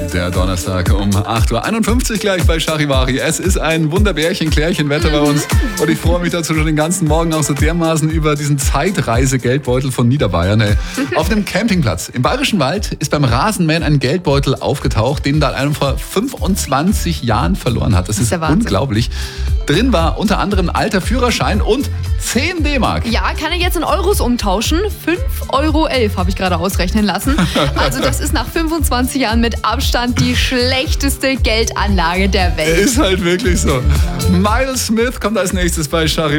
Der Donnerstag um 8.51 Uhr gleich bei Charivari. Es ist ein Wunderbärchen-Klärchen-Wetter bei uns und ich freue mich dazu schon den ganzen Morgen auch so dermaßen über diesen Zeitreise-Geldbeutel von Niederbayern. Auf einem Campingplatz im Bayerischen Wald ist beim Rasenmähen ein Geldbeutel aufgetaucht, den da einer vor 25 Jahren verloren hat. Das ist unglaublich. Drin war unter anderem ein alter Führerschein und 10 D-Mark. Ja, kann er jetzt in Euros umtauschen. 5,11 Euro habe ich gerade ausrechnen lassen. Also das ist nach 25 Jahren mit Abstand die schlechteste Geldanlage der Welt. Ist halt wirklich so. Miles Smith kommt als nächstes bei Charivari.